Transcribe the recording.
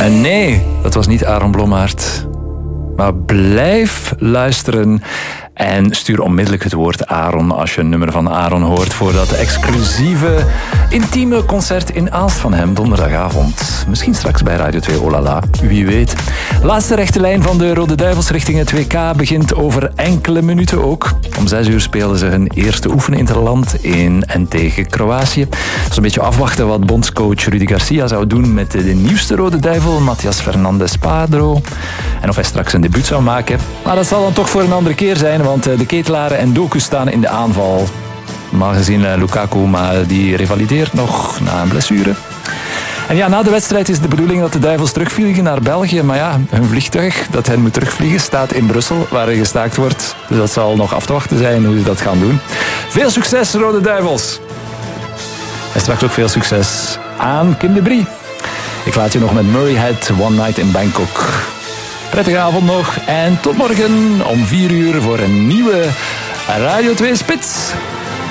En nee, dat was niet Aaron Blommaert. Maar blijf luisteren en stuur onmiddellijk het woord Aaron als je een nummer van Aaron hoort voor dat exclusieve, intieme concert in Aalst van hem donderdagavond. Misschien straks bij Radio 2 Olala, wie weet. Laatste rechte lijn van de Rode Duivels richting het WK begint over enkele minuten ook. Om 6 uur spelen ze hun eerste oefeninterland in en tegen Kroatië. Het is een beetje afwachten wat bondscoach Rudy Garcia zou doen met de nieuwste Rode Duivel, Matthias Fernandes Padro. En of hij straks een debuut zou maken. Maar dat zal dan toch voor een andere keer zijn, want de Ketelaren en Doku staan in de aanval. Maar gezien Lukaku, maar die revalideert nog na een blessure. En ja, na de wedstrijd is de bedoeling dat de Duivels terugvliegen naar België. Maar ja, hun vliegtuig dat hen moet terugvliegen staat in Brussel, waar er gestaakt wordt. Dus dat zal nog af te wachten zijn hoe ze dat gaan doen. Veel succes, Rode Duivels! En straks ook veel succes aan Kim de Brie. Ik laat je nog met Murray Head, One Night in Bangkok. Prettige avond nog en tot morgen om 4 uur voor een nieuwe Radio 2 Spits.